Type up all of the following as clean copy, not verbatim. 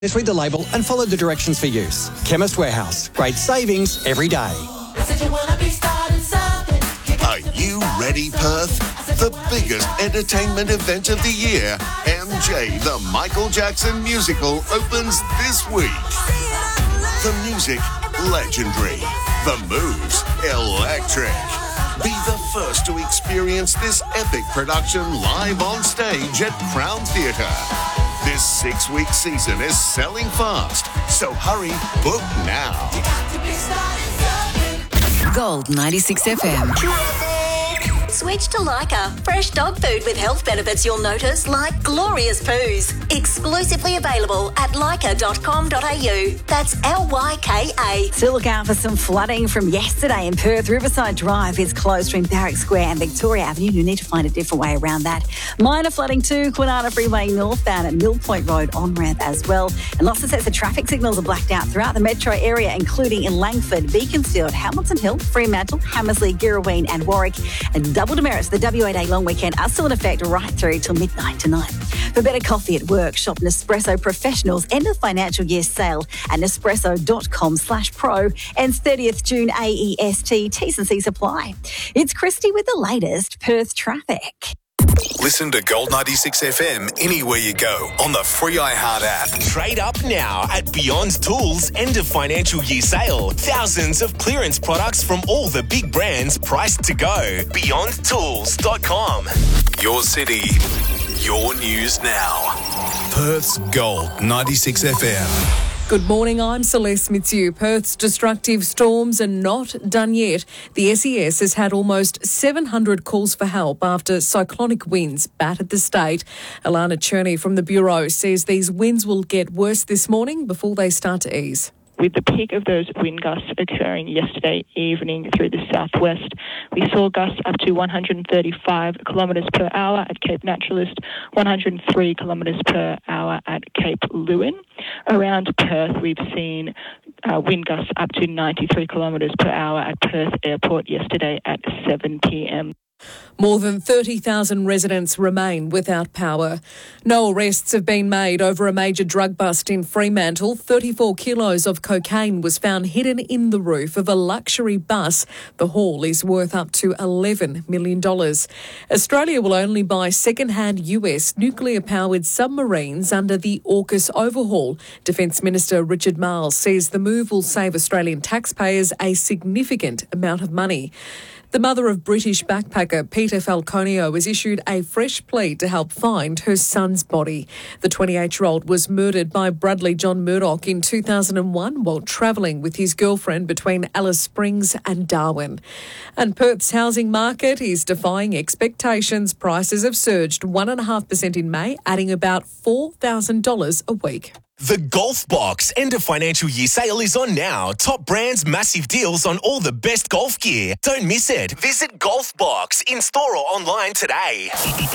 Just read the label and follow the directions for use. Chemist Warehouse. Great savings every day. Are you ready, Perth? The biggest entertainment event of the year, MJ the Michael Jackson musical, opens this week. The music, legendary. The moves, electric. Be the first to experience this epic production live on stage at Crown Theatre. This 6-week season is selling fast, so hurry, book now. Gold 96 FM. Switch to Lyca. Fresh dog food with health benefits you'll notice, like glorious poos. Exclusively available at lyca.com.au. That's Lyka. So look out for some flooding from yesterday in Perth. Riverside Drive is closed between Barrack Square and Victoria Avenue. You need to find a different way around that. Minor flooding too. Kwinana Freeway northbound at Mill Point Road on-ramp as well. And lots of sets of traffic signals are blacked out throughout the metro area, including in Langford, Beaconsfield, Hamilton Hill, Fremantle, Hamersley, Girraween and Warwick. And double demerits, the W8 Day long weekend are still in effect right through till midnight tonight. For better coffee at work, shop Nespresso Professional's end of financial year sale at nespresso.com/pro. Ends 30th June AEST. T's and C's apply. It's Christy with the latest Perth traffic. Listen to Gold 96 FM anywhere you go on the free iHeart app. Trade up now at Beyond Tools end of financial year sale. Thousands of clearance products from all the big brands priced to go. BeyondTools.com. Your city, your news now. Perth's Gold 96 FM. Good morning, I'm Celeste Mitsu. Perth's destructive storms are not done yet. The SES has had almost 700 calls for help after cyclonic winds battered the state. Alana Cherney from the Bureau says these winds will get worse this morning before they start to ease. With the peak of those wind gusts occurring yesterday evening through the southwest, we saw gusts up to 135 kilometres per hour at Cape Naturalist, 103 kilometres per hour at Cape Lewin. Around Perth, we've seen wind gusts up to 93 kilometres per hour at Perth Airport yesterday at 7 p.m. More than 30,000 residents remain without power. No arrests have been made over a major drug bust in Fremantle. 34 kilos of cocaine was found hidden in the roof of a luxury bus. The haul is worth up to $11 million. Australia will only buy second-hand US nuclear-powered submarines under the AUKUS overhaul. Defence Minister Richard Marles says the move will save Australian taxpayers a significant amount of money. The mother of British backpacker Peter Falconio has issued a fresh plea to help find her son's body. The 28-year-old was murdered by Bradley John Murdoch in 2001 while travelling with his girlfriend between Alice Springs and Darwin. And Perth's housing market is defying expectations. Prices have surged 1.5% in May, adding about $4,000 a week. The Golf Box end of financial year sale is on now. Top brands, massive deals on all the best golf gear. Don't miss it. Visit Golf Box in store or online today.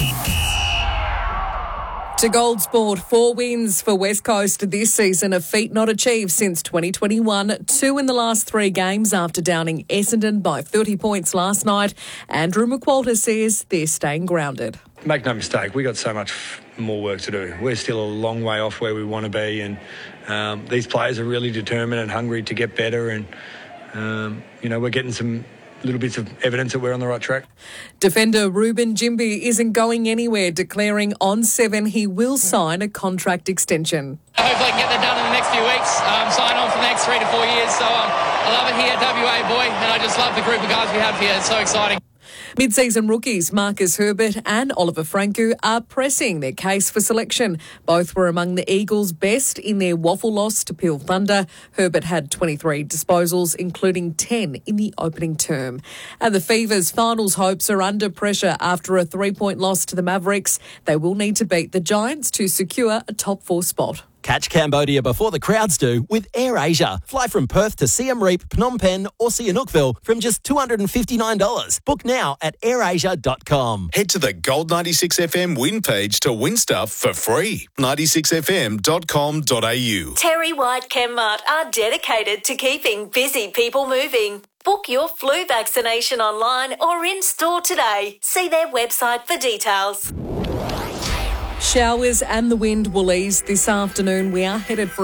To Gold Sport, 4 wins for West Coast this season, a feat not achieved since 2021. 2 in the last 3 games after downing Essendon by 30 points last night. Andrew McQualter says they're staying grounded. Make no mistake, we got so much more work to do. We're still a long way off where we want to be, and these players are really determined and hungry to get better, and we're getting some little bits of evidence that we're on the right track. Defender Ruben Jimby isn't going anywhere, declaring on 7 he will sign a contract extension. Hopefully I can get that done in the next few weeks, sign on for the next 3 to 4 years. So I love it here at WA, boy, and I just love the group of guys we have here. It's so exciting. Mid-season rookies Marcus Herbert and Oliver Franco are pressing their case for selection. Both were among the Eagles' best in their waffle loss to Peel Thunder. Herbert had 23 disposals, including 10 in the opening term. And the Fever's finals hopes are under pressure after a 3-point loss to the Mavericks. They will need to beat the Giants to secure a top 4 spot. Catch Cambodia before the crowds do with AirAsia. Fly from Perth to Siem Reap, Phnom Penh or Sihanoukville from just $259. Book now at airasia.com. Head to the Gold 96 FM win page to win stuff for free. 96fm.com.au. Terry White Chemmart are dedicated to keeping busy people moving. Book your flu vaccination online or in store today. See their website for details. Showers and the wind will ease this afternoon. We are headed for